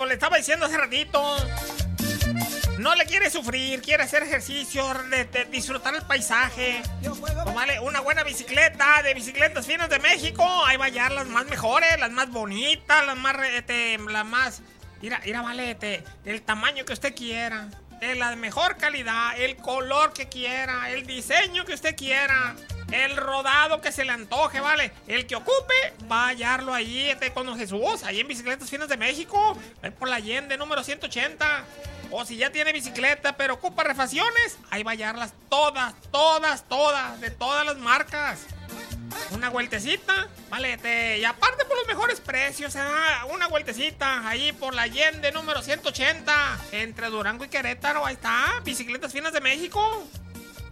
le estaba diciendo hace ratito. No le quiere sufrir, quiere hacer ejercicio, disfrutar el paisaje. Pues vale, una buena bicicleta de Bicicletas Finas de México. Ahí va a hallar las más mejores, las más bonitas, las más... Mira, vale, el tamaño que usted quiera. De la mejor calidad, el color que quiera, el diseño que usted quiera, el rodado que se le antoje, ¿vale? El que ocupe, va a hallarlo ahí con don Jesús, ahí en Bicicletas Finas de México, ahí por la Allende, número 180. O si ya tiene bicicleta, pero ocupa refacciones, ahí va a hallarlas todas, de todas las marcas. Una vueltecita, vale, y aparte por los mejores precios, una vueltecita ahí por la Allende número 180, entre Durango y Querétaro, ahí está, Bicicletas Finas de México.